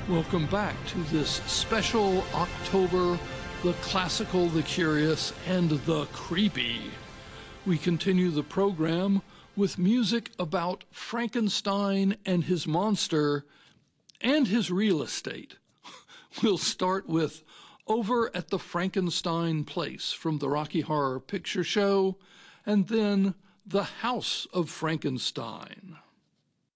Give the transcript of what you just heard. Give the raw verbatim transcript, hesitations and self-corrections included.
Welcome back to this special October, the classical, the curious, and the creepy. We continue the program with music about Frankenstein and his monster and his real estate. We'll start with Over at the Frankenstein Place from the Rocky Horror Picture Show, and then The House of Frankenstein.